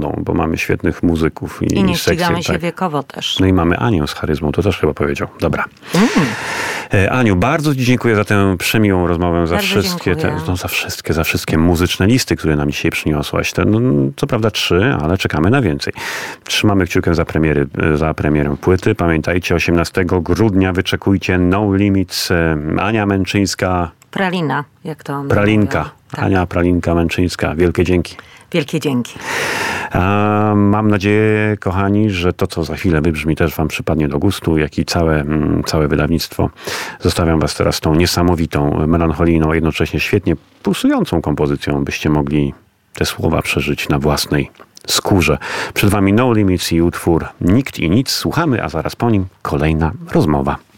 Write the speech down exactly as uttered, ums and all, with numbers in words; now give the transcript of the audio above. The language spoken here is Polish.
metodą, bo mamy świetnych muzyków. I, I nie i sekcje, ścigamy się tak. wiekowo też. No i mamy Anię z charyzmą, to też chyba powiedział. Dobra. Mm. Aniu, bardzo Ci dziękuję za tę przemiłą rozmowę, za bardzo wszystkie, te, dziękuję. no, za wszystkie, za wszystkie muzyczne listy, które nam dzisiaj przyniosłaś. Te, no, co prawda trzy, ale czekamy na więcej. Trzymamy kciukę za, premiery, za premierę płyty. Pamiętajcie, osiemnastego grudnia wyczekujcie No Limits. Ania Męczyńska. Pralina, jak to Pralinka. mówią. Tak. Ania Pralinka Męczyńska. Wielkie dzięki. Wielkie dzięki. A mam nadzieję, kochani, że to, co za chwilę wybrzmi, też wam przypadnie do gustu, jak i całe, całe wydawnictwo. Zostawiam was teraz tą niesamowitą, melancholijną, a jednocześnie świetnie pulsującą kompozycją, byście mogli te słowa przeżyć na własnej skórze. Przed wami No Limits i utwór Nikt i Nic. Słuchamy, a zaraz po nim kolejna rozmowa.